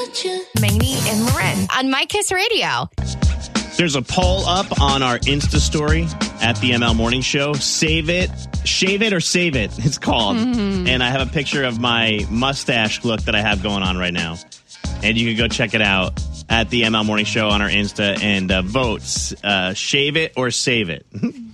Maney and Loren on My Kiss Radio. There's a poll up on our Insta story at the ML Morning Show. Save it, shave it, or save it, it's called. And I have a picture of my mustache look that I have going on right now. And you can go check it out at the ML Morning Show on our Insta and vote. Shave it or save it.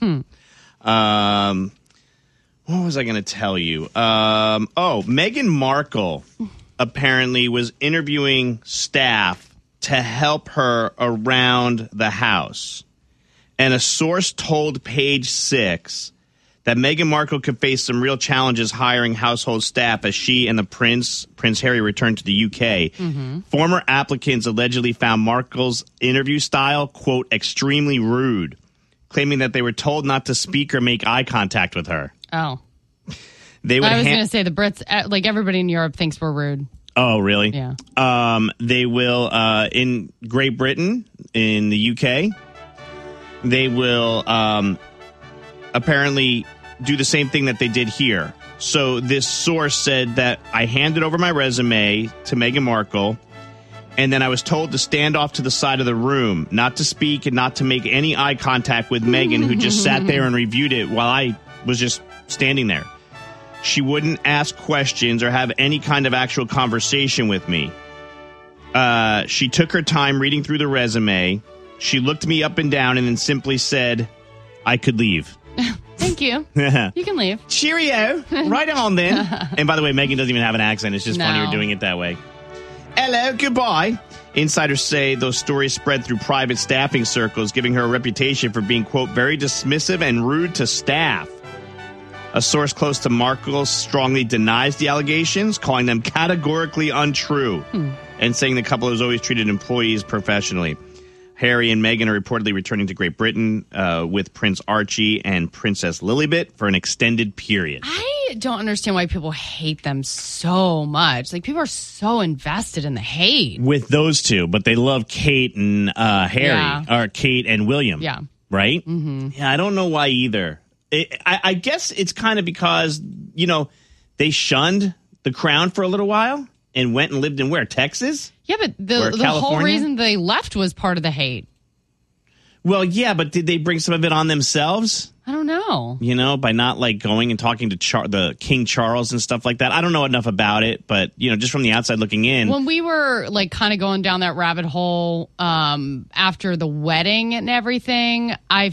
What was I going to tell you? Meghan Markle apparently was interviewing staff to help her around the house. And a source told Page Six that Meghan Markle could face some real challenges hiring household staff as she and the Prince Harry returned to the UK. Former applicants allegedly found Markle's interview style, quote, extremely rude, claiming that they were told not to speak or make eye contact with her. Oh. I was going to say the Brits, like everybody in Europe, thinks we're rude. Oh, really? Yeah. They will, in Great Britain, in the UK, they will apparently do the same thing that they did here. So this source said that I handed over my resume to Meghan Markle, and then I was told to stand off to the side of the room, not to speak and not to make any eye contact with Meghan, who just sat there and reviewed it while I was just standing there. She wouldn't ask questions or have any kind of actual conversation with me. She took her time reading through the resume. She looked me up and down and then simply said, I could leave. Thank you. You can leave. Cheerio. Right on then. And by the way, Meghan doesn't even have an accent. It's just funnier doing it that way. Hello, goodbye. Insiders say those stories spread through private staffing circles, giving her a reputation for being, quote, very dismissive and rude to staff. A source close to Markle strongly denies the allegations, calling them categorically untrue, and saying the couple has always treated employees professionally. Harry and Meghan are reportedly returning to Great Britain with Prince Archie and Princess Lilibet for an extended period. I don't understand why people hate them so much. Like, people are so invested in the hate. With those two, but they love Kate and Harry, or Kate and William. Yeah. Right? Mm-hmm. Yeah, I don't know why either. I guess it's kind of because, they shunned the crown for a little while and went and lived in where? Texas? Yeah, but the whole reason they left was part of the hate. Well, yeah, but did they bring some of it on themselves? I don't know. By not going and talking to the King Charles and stuff like that. I don't know enough about it, but just from the outside looking in. When we were kind of going down that rabbit hole after the wedding and everything,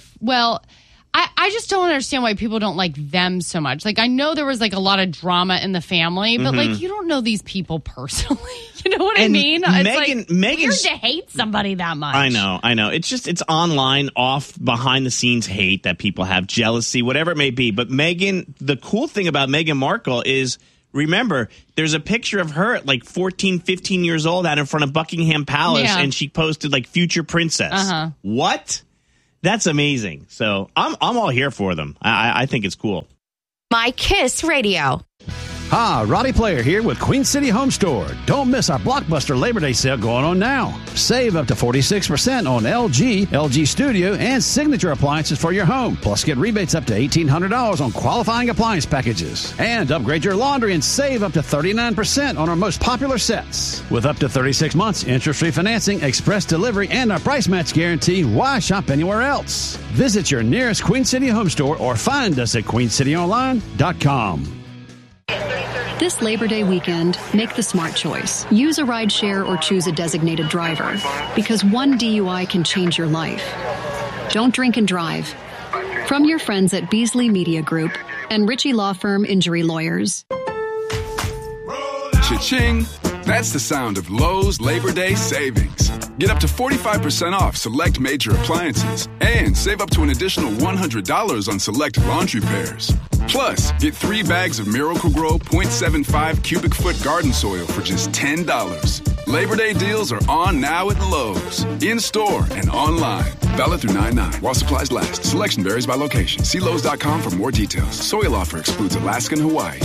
I just don't understand why people don't like them so much. I know there was a lot of drama in the family, but you don't know these people personally. You know what I mean? It's weird to hate somebody that much. I know. It's online, off, behind the scenes hate that people have, jealousy, whatever it may be. But the cool thing about Meghan Markle is, remember, there's a picture of her at 14, 15 years old out in front of Buckingham Palace, and she posted future princess. What? That's amazing. So I'm all here for them. I think it's cool. My Kiss Radio. Hi, Roddy Player here with Queen City Home Store. Don't miss our blockbuster Labor Day sale going on now. Save up to 46% on LG Studio, and Signature appliances for your home. Plus, get rebates up to $1,800 on qualifying appliance packages. And upgrade your laundry and save up to 39% on our most popular sets. With up to 36 months interest-free financing, express delivery, and our price match guarantee, why shop anywhere else? Visit your nearest Queen City Home Store or find us at queencityonline.com. This Labor Day weekend, make the smart choice. Use a rideshare or choose a designated driver, because one DUI can change your life. Don't drink and drive. From your friends at Beasley Media Group and Ritchie Law Firm Injury Lawyers. Cha-ching! That's the sound of Lowe's Labor Day savings. Get up to 45% off select major appliances and save up to an additional $100 on select laundry pairs. Plus, get 3 bags of Miracle-Gro 0.75 cubic foot garden soil for just $10. Labor Day deals are on now at Lowe's, in-store and online. Valid through 9/9 while supplies last. Selection varies by location. See Lowe's.com for more details. Soil offer excludes Alaska and Hawaii.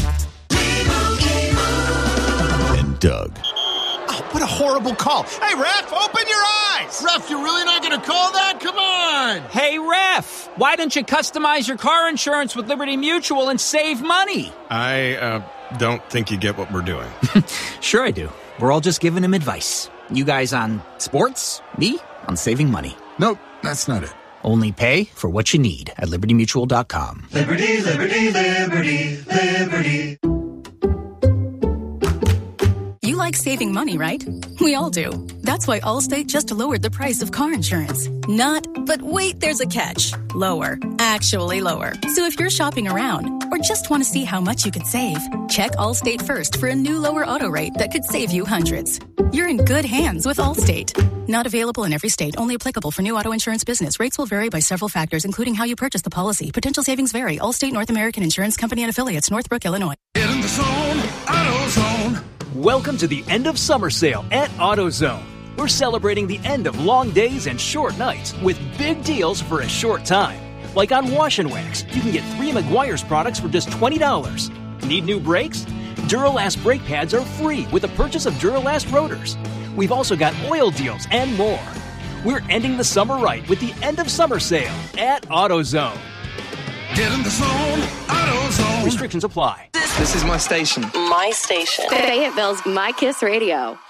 And Doug. Oh, what a horrible call. Hey, ref, open your eyes. Ref, you're really not going to call that? Come on. Hey, ref, why don't you customize your car insurance with Liberty Mutual and save money? I don't think you get what we're doing. Sure I do. We're all just giving him advice. You guys on sports, me on saving money. Nope, that's not it. Only pay for what you need at LibertyMutual.com. Liberty, liberty, liberty, liberty. You like saving money, right? We all do. That's why Allstate just lowered the price of car insurance. Not, but wait, there's a catch. Lower. Actually lower. So if you're shopping around or just want to see how much you could save, check Allstate first for a new lower auto rate that could save you hundreds. You're in good hands with Allstate. Not available in every state. Only applicable for new auto insurance business. Rates will vary by several factors, including how you purchase the policy. Potential savings vary. Allstate North American Insurance Company and Affiliates, Northbrook, Illinois. Get in the zone, AutoZone. Welcome to the end of summer sale at AutoZone. We're celebrating the end of long days and short nights with big deals for a short time. Like on Wash and Wax, you can get 3 Meguiar's products for just $20. Need new brakes? Duralast brake pads are free with the purchase of Duralast rotors. We've also got oil deals and more. We're ending the summer right with the end of summer sale at AutoZone. Get in the zone, AutoZone. Restrictions apply. This is my station. My station. Fayetteville's My Kiss Radio.